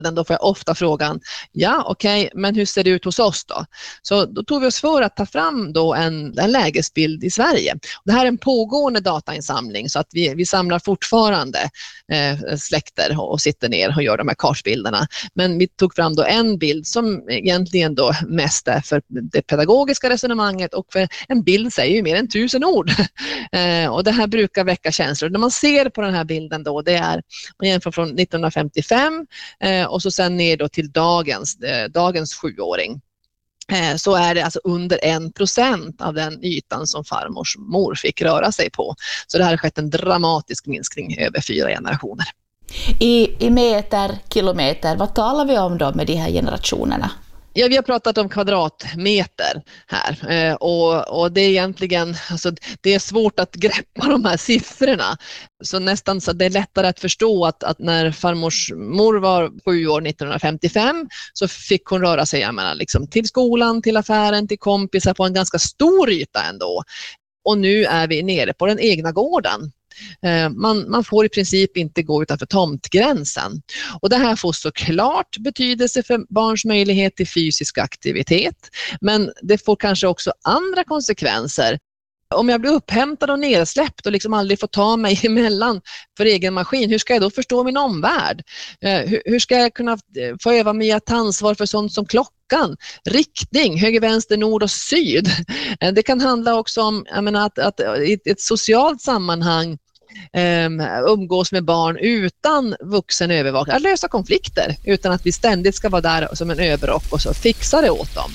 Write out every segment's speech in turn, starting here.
Då får jag ofta frågan, ja okej, men hur ser det ut hos oss då? Så då tog vi oss för att ta fram då en lägesbild i Sverige. Det här är en pågående datainsamling så att vi samlar fortfarande släkter och sitter ner och gör de här kartbilderna. Men vi tog fram då en bild som egentligen då mest är för det pedagogiska resonemanget, och för en bild säger ju mer än 1000 ord. Och det här brukar väcka känslor. När man ser på den här bilden då, det är man jämför från 1955 och så sen ner då till dagens 7-åring. Så är det alltså under 1% av den ytan som farmors mor fick röra sig på. Så det här har skett en dramatisk minskning över 4 generationer. I meter, kilometer, vad talar vi om då med de här generationerna? Ja, vi har pratat om kvadratmeter här och det är egentligen, alltså, det är svårt att greppa de här siffrorna. Så nästan så det är lättare att förstå att när farmors mor var 7 år 1955 så fick hon röra sig, jag menar, liksom, till skolan, till affären, till kompisar på en ganska stor yta ändå. Och nu är vi nere på den egna gården. Man får i princip inte gå utanför tomtgränsen. Och det här får såklart betydelse för barns möjlighet till fysisk aktivitet. Men det får kanske också andra konsekvenser. Om jag blir upphämtad och nedsläppt och liksom aldrig får ta mig emellan för egen maskin, hur ska jag då förstå min omvärld? Hur ska jag kunna få öva mig att ta ansvar för sånt som klockan, riktning, höger, vänster, nord och syd? Det kan handla också om, jag menar, att i ett socialt sammanhang umgås med barn utan vuxen övervakning, att lösa konflikter utan att vi ständigt ska vara där som en överrock och så fixa det åt dem.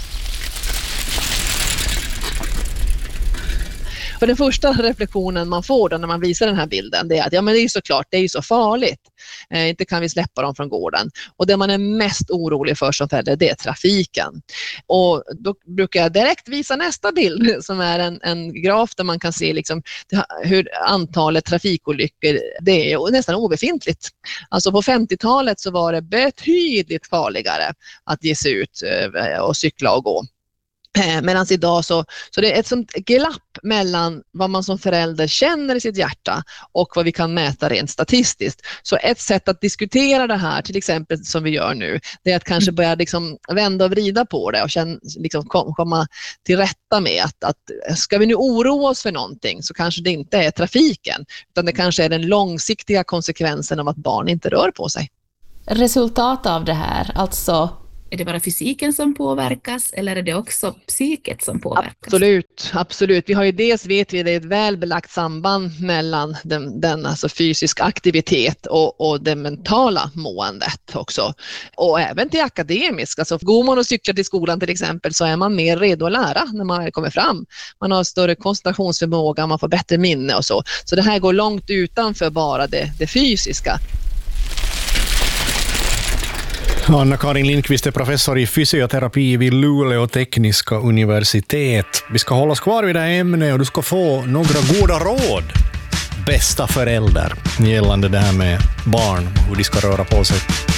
För den första reflektionen man får då när man visar den här bilden, det är att ja, men det är såklart, det är ju så farligt. Inte kan vi släppa dem från gården. Och det man är mest orolig för som förälder, det är trafiken. Och då brukar jag direkt visa nästa bild som är en graf där man kan se liksom hur antalet trafikolyckor, det är nästan obefintligt. Alltså på 50-talet så var det betydligt farligare att ge sig ut och cykla och gå. Medan idag så det är ett sånt glapp mellan vad man som förälder känner i sitt hjärta och vad vi kan mäta rent statistiskt. Så ett sätt att diskutera det här, till exempel som vi gör nu, det är att kanske börja liksom vända och vrida på det och liksom komma till rätta med att ska vi nu oroa oss för någonting så kanske det inte är trafiken, utan det kanske är den långsiktiga konsekvensen av att barn inte rör på sig. Resultat av det här, alltså... Är det bara fysiken som påverkas eller är det också psyket som påverkas? Absolut. Vi har ju dels, vet vi, det är ett välbelagt samband mellan den alltså fysisk aktivitet och det mentala måendet också. Och även till akademisk. Alltså går man och cyklar till skolan till exempel så är man mer redo att lära när man kommer fram. Man har större koncentrationsförmåga, man får bättre minne och så. Så det här går långt utanför bara det fysiska. Anna-Karin Lindqvist är professor i fysioterapi vid Luleå tekniska universitet. Vi ska hålla oss kvar vid det här ämnet och du ska få några goda råd, bästa förälder, gällande det här med barn, hur de ska röra på sig.